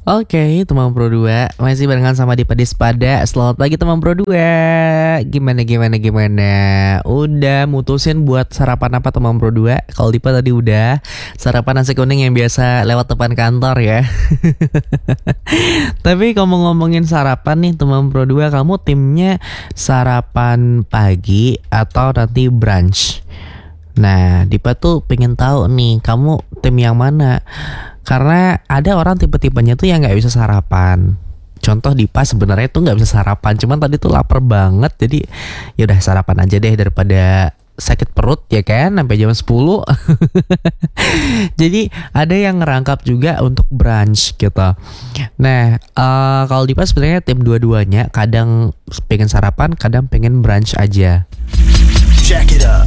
Oke, teman Pro 2 masih barengan sama Dipa Dispada. Selamat pagi teman Pro 2. Gimana? Udah mutusin buat sarapan apa teman Pro 2? Kalau Dipa tadi udah sarapan nasi kuning yang biasa lewat depan kantor ya. Tapi kalau ngomongin sarapan nih teman Pro 2, kamu timnya sarapan pagi atau nanti brunch? Nah, Dipa tuh pengen tahu nih, kamu tim yang mana? Karena ada orang tipe-tipenya tuh yang nggak bisa sarapan. Contoh Dipa sebenarnya tuh nggak bisa sarapan, cuman tadi tuh lapar banget, jadi ya udah sarapan aja deh daripada sakit perut ya kan sampai jam 10. Jadi ada yang ngerangkap juga untuk brunch gitu. Nah, kalau Dipa sebenarnya tim dua-duanya, kadang pengen sarapan, kadang pengen brunch aja. Check it out.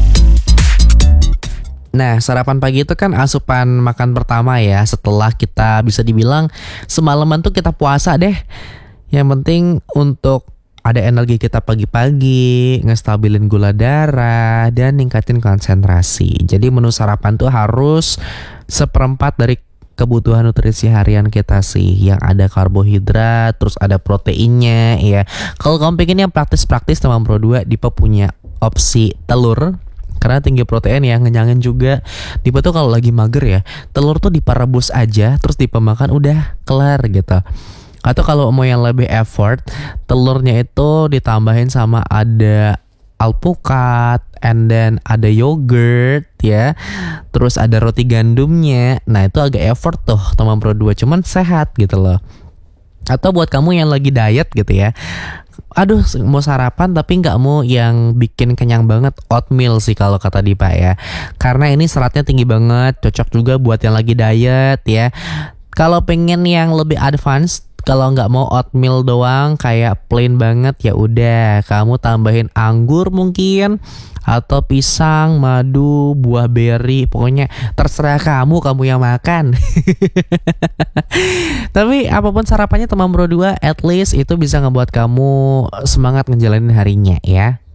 Nah, sarapan pagi itu kan asupan makan pertama ya, setelah kita bisa dibilang semalaman tuh kita puasa deh. Yang penting untuk ada energi kita pagi-pagi, ngestabilin gula darah, dan ningkatin konsentrasi. Jadi menu sarapan tuh harus seperempat dari kebutuhan nutrisi harian kita sih, yang ada karbohidrat, terus ada proteinnya ya. Kalau kamu pengen yang praktis-praktis teman Pro 2, Dipa punya opsi telur. Karena tinggi protein ya, ngenyangin juga. Dipa tuh kalau lagi mager ya, telur tuh Dipa rebus aja, terus Dipa makan udah kelar gitu. Atau kalau mau yang lebih effort, telurnya itu ditambahin sama ada alpukat, and then ada yogurt ya, terus ada roti gandumnya. Nah itu agak effort tuh teman Pro 2, cuman sehat gitu loh. Atau buat kamu yang lagi diet gitu ya, aduh mau sarapan tapi nggak mau yang bikin kenyang banget, oatmeal sih kalau kata Dipa ya. Karena ini seratnya tinggi banget, cocok juga buat yang lagi diet ya. Kalau pengen yang lebih advance, kalau nggak mau oatmeal doang kayak plain banget, ya udah kamu tambahin anggur mungkin, atau pisang, madu, buah beri, pokoknya terserah kamu yang makan. Tapi apapun sarapannya teman Pro 2, at least itu bisa ngebuat kamu semangat ngejalanin harinya ya.